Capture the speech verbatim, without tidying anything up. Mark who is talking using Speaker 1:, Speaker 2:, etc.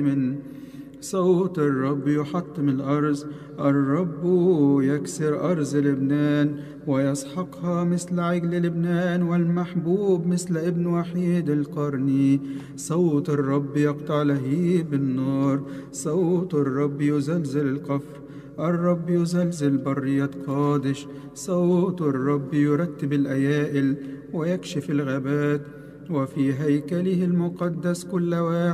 Speaker 1: من صوت الرب يحطم الأرز، الرب يكسر أرز لبنان ويسحقها مثل عجل لبنان، والمحبوب مثل ابن وحيد القرن. صوت الرب يقطع لهيب النار، صوت الرب يزلزل القفر، الرب يزلزل برية قادش. صوت الرب يرتب الأيائل ويكشف الغابات، وفي هيكله المقدس كل واحد